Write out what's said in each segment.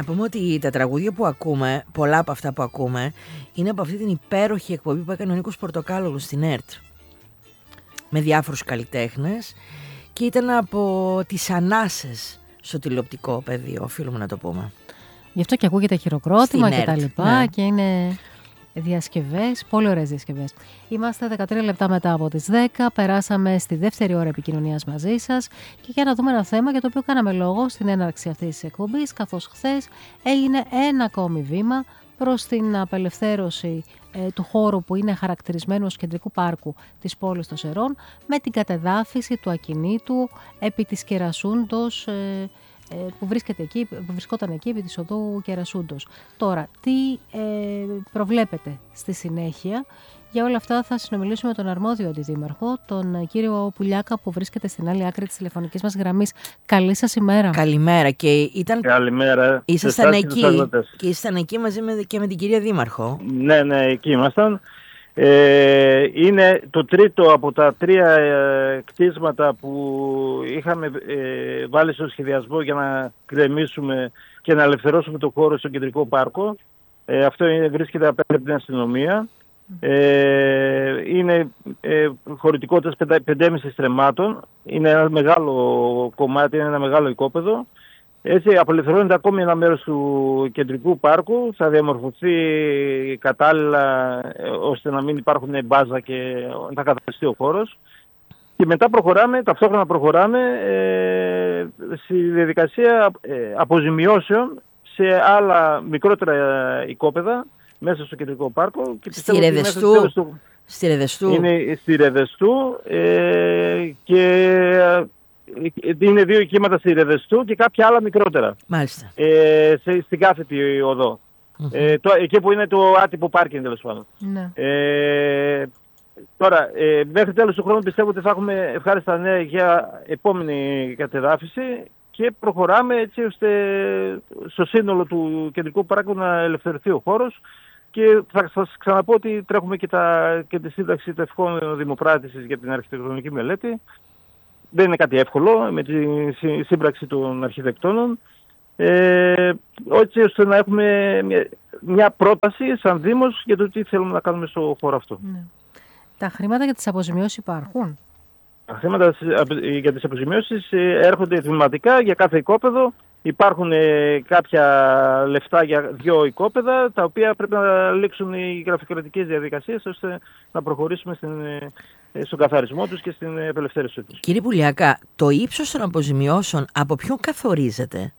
Να πούμε ότι τα τραγούδια που ακούμε, πολλά από αυτά που ακούμε, είναι από αυτή την υπέροχη εκπομπή που έκανε ο Νίκος Πορτοκάλογλου στην ΕΡΤ. Με διάφορους καλλιτέχνες και ήταν από τις ανάσες στο τηλεοπτικό πεδίο, οφείλουμε να το πούμε. Γι' αυτό και ακούγεται χειροκρότημα και τα λοιπά, ναι. Και είναι διασκευές, πολύ ωραίες διασκευές. Είμαστε 13 λεπτά μετά από τις 10, περάσαμε στη δεύτερη ώρα επικοινωνίας μαζί σας και για να δούμε ένα θέμα για το οποίο κάναμε λόγο στην έναρξη αυτής της εκπομπής, καθώς χθες έγινε ένα ακόμη βήμα προς την απελευθέρωση του χώρου που είναι χαρακτηρισμένο ως κεντρικού πάρκου της πόλης των Σερών, με την κατεδάφιση του ακινήτου επί της Κερασούντος, που βρισκόταν εκεί επί της οδού Κερασούντος. Τώρα, τι προβλέπετε στη συνέχεια? Για όλα αυτά θα συνομιλήσουμε με τον αρμόδιο αντιδήμαρχο, τον κύριο Πουλιάκα, που βρίσκεται στην άλλη άκρη της τηλεφωνικής μας γραμμής. Καλή σας ημέρα. Καλημέρα. Καλημέρα. Ήσασταν εκεί και ήσασταν εκεί μαζί και με την κυρία Δήμαρχο. Ναι, εκεί ήμασταν. Είναι το τρίτο από τα 3 κτίσματα που είχαμε βάλει στο σχεδιασμό για να γκρεμίσουμε και να ελευθερώσουμε το χώρο στο κεντρικό πάρκο. Αυτό βρίσκεται απέναντι από την αστυνομία. Είναι χωρητικότητας 5,5 στρεμμάτων. Είναι ένα μεγάλο κομμάτι, είναι ένα μεγάλο οικόπεδο. Έτσι απελευθερώνεται ακόμη ένα μέρος του κεντρικού πάρκου, θα διαμορφωθεί κατάλληλα ώστε να μην υπάρχουν μπάζα και να καθαριστεί ο χώρος. Και μετά ταυτόχρονα προχωράμε στη διαδικασία αποζημιώσεων σε άλλα μικρότερα οικόπεδα μέσα στο κεντρικό πάρκο. Και στη Ρεδεστού. Είναι στη Ρεδεστού και είναι 2 οικίματα στη Ρεδεστού και κάποια άλλα μικρότερα. Μάλιστα. Στην κάθετη οδό. Εκεί που είναι το άτυπο πάρκινγκ, τέλος πάντων. Ναι. Τώρα, μέχρι τέλος του χρόνου πιστεύω ότι θα έχουμε ευχάριστα νέα για επόμενη κατεδάφιση και προχωράμε έτσι ώστε στο σύνολο του κεντρικού πάρκου να ελευθερωθεί ο χώρος. Και θα σας ξαναπώ ότι τρέχουμε και τη σύνταξη τευχών δημοπράτησης για την αρχιτεκτονική μελέτη. Δεν είναι κάτι εύκολο με τη σύμπραξη των αρχιτεκτόνων. Έτσι ώστε να έχουμε μια πρόταση σαν Δήμος για το τι θέλουμε να κάνουμε στο χώρο αυτό. Ναι. Τα χρήματα για τις αποζημιώσεις υπάρχουν? Τα χρήματα για τις αποζημιώσεις έρχονται βηματικά για κάθε οικόπεδο. Υπάρχουν κάποια λεφτά για 2 οικόπεδα, τα οποία πρέπει να λήξουν οι γραφειοκρατικές διαδικασίες ώστε να προχωρήσουμε στον καθαρισμό τους και στην απελευθέρωσή τους. Κύριε Πουλιάκα, το ύψος των αποζημιώσεων από ποιον καθορίζεται?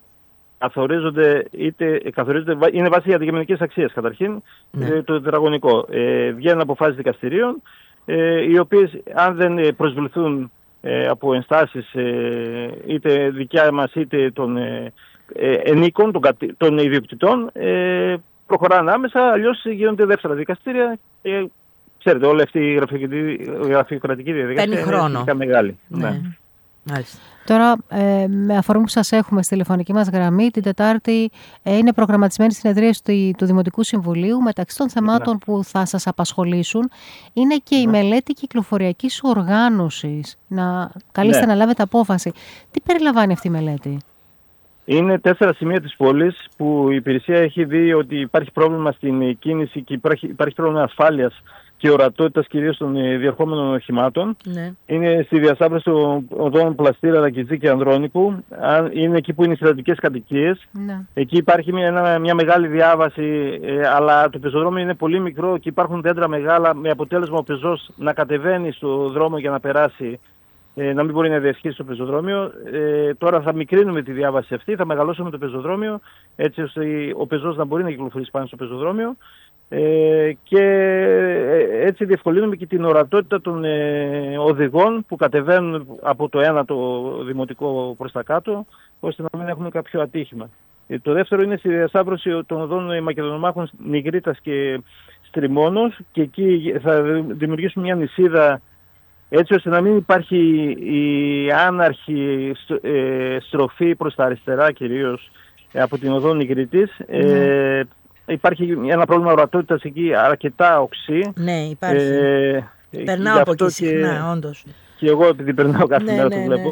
Είναι βάση αντικειμενικής αξίας καταρχήν, το τετραγωνικό. Βγαίνουν αποφάσεις δικαστηρίων, οι οποίες αν δεν προσβληθούν από ενστάσεις είτε δικιά μας είτε των ενίκων, των ιδιοκτητών, προχωράνε άμεσα, αλλιώς γίνονται δεύτερα δικαστήρια και ξέρετε όλη αυτή η γραφειοκρατική διαδικασία παίρνει χρόνο. Είναι μεγάλη. Ναι. Τώρα, με αφορμή που σας έχουμε στη τηλεφωνική μας γραμμή, την Τετάρτη είναι προγραμματισμένη συνεδρίαση του Δημοτικού Συμβουλίου. Μεταξύ των θεμάτων που θα σας απασχολήσουν είναι και η μελέτη κυκλοφοριακής οργάνωσης. Καλείστε να λάβετε απόφαση. Τι περιλαμβάνει αυτή η μελέτη? Είναι 4 σημεία της πόλης που η υπηρεσία έχει δει ότι υπάρχει πρόβλημα στην κίνηση και υπάρχει πρόβλημα ασφάλειας και ορατότητας κυρίως των διερχόμενων οχημάτων. Ναι. Είναι στη διασταύρωση των οδών Πλαστήρα, Ρακιτζή και Ανδρώνικου. Είναι εκεί που είναι οι στρατικές κατοικίες. Ναι. Εκεί υπάρχει μια μεγάλη διάβαση, αλλά το πεζοδρόμιο είναι πολύ μικρό και υπάρχουν δέντρα μεγάλα, με αποτέλεσμα ο πεζός να κατεβαίνει στο δρόμο για να περάσει, να μην μπορεί να διασχίσει το πεζοδρόμιο. Τώρα θα μικρύνουμε τη διάβαση αυτή, θα μεγαλώσουμε το πεζοδρόμιο, έτσι ώστε ο πεζός να μπορεί να κυκλοφορήσει πάνω στο πεζοδρόμιο. Και έτσι διευκολύνουμε και την ορατότητα των οδηγών που κατεβαίνουν από το ένα το δημοτικό προς τα κάτω, ώστε να μην έχουμε κάποιο ατύχημα. Το δεύτερο είναι στη διασταύρωση των οδών Μακεδονομάχων Νιγρίτας και Στριμώνος, και εκεί θα δημιουργήσουμε μια νησίδα έτσι ώστε να μην υπάρχει η άναρχη στροφή προς τα αριστερά, κυρίως από την οδό Νιγρίτης. Υπάρχει ένα πρόβλημα ορατότητας εκεί αρκετά οξύ. Ναι, υπάρχει. Περνάω από εκεί συχνά, όντως. Και εγώ επειδή περνάω κάθε μέρα το βλέπω.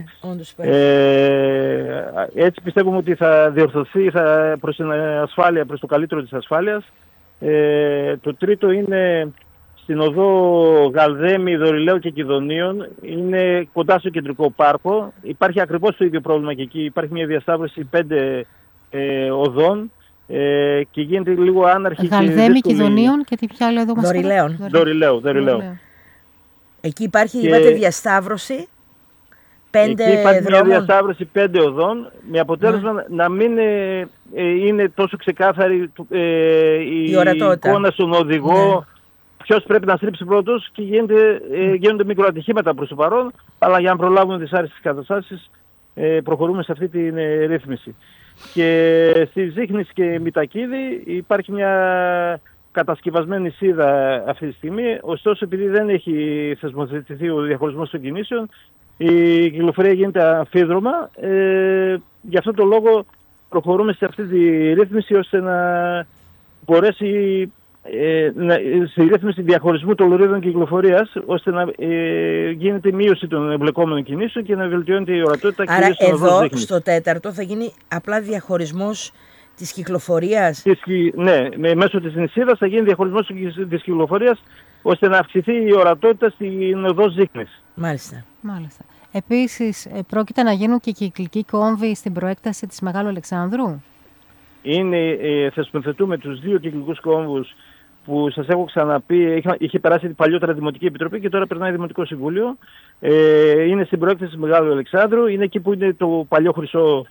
Έτσι πιστεύουμε ότι θα διορθωθεί προς την ασφάλεια, προς το καλύτερο της ασφάλειας. Το τρίτο είναι στην οδό Γαλδέμη, Δωρηλαίου και Κιδωνίων. Είναι κοντά στο κεντρικό πάρκο. Υπάρχει ακριβώς το ίδιο πρόβλημα και εκεί. Υπάρχει μια διασταύρωση 5 οδών και γίνεται λίγο άναρχη. Γαλδέμη, Κιδωνίων και τι πια άλλο εδώ μας Δωρηλαίου. Εκεί υπάρχει, είπατε, διασταύρωση 5 εκεί υπάρχει δρόμων. Μια διασταύρωση 5 οδών με αποτέλεσμα να μην είναι τόσο ξεκάθαρη η εικόνα στον οδηγό, ποιος πρέπει να στρίψει πρώτος, και γίνονται μικροατυχήματα προς το παρόν, αλλά για να προλάβουμε τις άριστες καταστάσεις προχωρούμε σε αυτή τη ρύθμιση. Και στη Ζήχνης και Μητακίδη υπάρχει μια κατασκευασμένη σίδα αυτή τη στιγμή, ωστόσο επειδή δεν έχει θεσμοθετηθεί ο διαχωρισμός των κινήσεων, η κυκλοφορία γίνεται αμφίδρομα. Γι' αυτό το λόγο προχωρούμε σε αυτή τη ρύθμιση ώστε να μπορέσει στη ρύθμιση διαχωρισμού των λωρίδων κυκλοφορίας, ώστε να γίνεται μείωση των εμπλεκόμενων κινήσεων και να βελτιώνεται η ορατότητα. Άρα εδώ στο τέταρτο θα γίνει απλά διαχωρισμός της κυκλοφορίας. Ναι, μέσω της νησίδας θα γίνει διαχωρισμός της κυκλοφορίας ώστε να αυξηθεί η ορατότητα στην οδό Ζήχνης. Μάλιστα. Επίσης, πρόκειται να γίνουν και κυκλικοί κόμβοι στην προέκταση της Μεγάλου Αλεξάνδρου. Θεσμοθετούμε τους 2 κυκλικούς κόμβους που σας έχω ξαναπεί. Είχε περάσει παλιότερα Δημοτική Επιτροπή και τώρα περνάει Δημοτικό Συμβούλιο. Είναι στην προέκταση της Μεγάλου Αλεξάνδρου. Είναι εκεί που είναι το παλιό Χρυσό,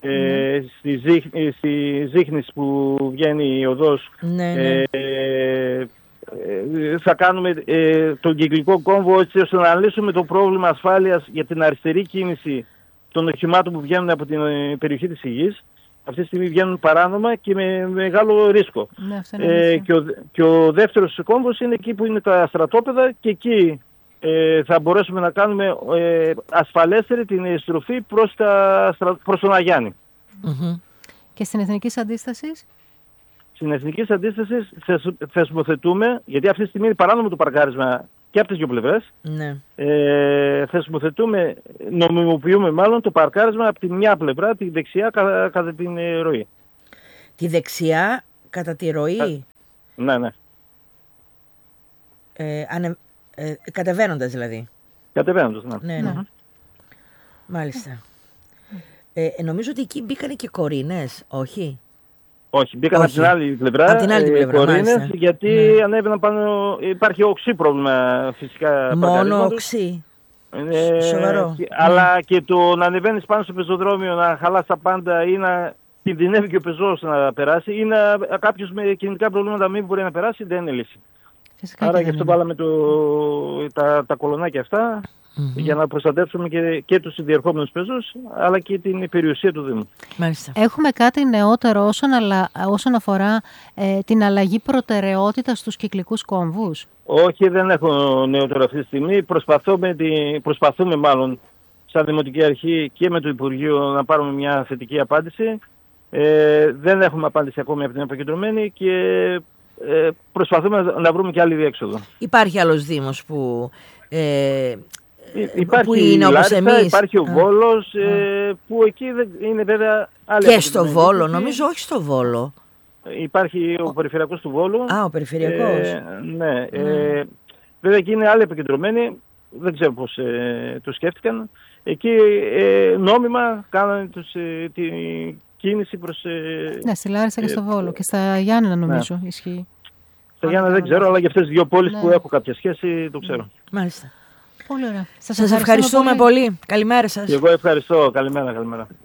στη Ζήχνης που βγαίνει η οδός. Θα κάνουμε τον κυκλικό κόμβο έτσι ώστε να λύσουμε το πρόβλημα ασφάλειας για την αριστερή κίνηση των οχημάτων που βγαίνουν από την περιοχή της Υγής. Αυτή τη στιγμή βγαίνουν παράνομα και με μεγάλο ρίσκο. Και ο δεύτερος κόμβος είναι εκεί που είναι τα στρατόπεδα και εκεί θα μπορέσουμε να κάνουμε ασφαλέστερη την στροφή προς τον Αγιάννη. Και στην Εθνικής Αντίστασης? Στην Εθνικής Αντίστασης θεσμοθετούμε, γιατί αυτή τη στιγμή είναι παράνομο το παρκάρισμα και από τις δύο πλευρές. Θεσμοθετούμε, νομιμοποιούμε μάλλον το παρκάρισμα από τη μια πλευρά, τη δεξιά, κατά την ροή. Τη δεξιά κατά τη ροή? Ναι. Κατεβαίνοντας δηλαδή. Κατεβαίνοντας, ναι. Μάλιστα. Νομίζω ότι εκεί μπήκανε και κορίνες, όχι? Όχι, μπήκαν από την άλλη πλευρά, κορίνες, γιατί ανέβαιναν πάνω, υπάρχει οξύ πρόβλημα φυσικά. Μόνο οξύ? Σοβαρό. Αλλά και το να ανεβαίνεις πάνω στο πεζοδρόμιο, να χαλάς τα πάντα ή να κινδυνεύει και ο πεζός να περάσει ή να κάποιος με κινητικά προβλήματα μην μπορεί να περάσει, δεν είναι λύση. Φυσικά. Άρα γι' αυτό βάλαμε τα κολονάκια αυτά, για να προστατεύσουμε και τους διερχόμενους πεζούς, αλλά και την περιουσία του Δήμου. Μάλιστα. Έχουμε κάτι νεότερο όσον αφορά την αλλαγή προτεραιότητας στους κυκλικούς κόμβους? Όχι, δεν έχω νεότερο αυτή τη στιγμή. Προσπαθούμε μάλλον σαν Δημοτική Αρχή και με το Υπουργείο να πάρουμε μια θετική απάντηση. Δεν έχουμε απάντηση ακόμη από την αποκεντρωμένη και προσπαθούμε να βρούμε και άλλη διέξοδο. Υπάρχει άλλος Δήμος που... Υπάρχει που είναι όπως εμείς. Υπάρχει ο Βόλος, που εκεί είναι βέβαια άλλη. Και στο Βόλο, νομίζω, όχι στο Βόλο. Υπάρχει ο Περιφερειακός του Βόλου. Ο Περιφερειακός. Ναι. Βέβαια εκεί είναι άλλοι επικεντρωμένοι, δεν ξέρω πώς το σκέφτηκαν. Εκεί νόμιμα κάνανε την κίνηση προς... Ναι, στη Λάρισα και στο Βόλο και στα Γιάννενα νομίζω ισχύει. Στα Γιάννενα δεν ξέρω, αλλά για αυτές τις δύο πόλεις που έχω κάποια σχέση το ξέρω. Μάλιστα. Πολύ ωραία. Σας ευχαριστούμε πολύ. Καλημέρα σας. Και εγώ ευχαριστώ. Καλημέρα.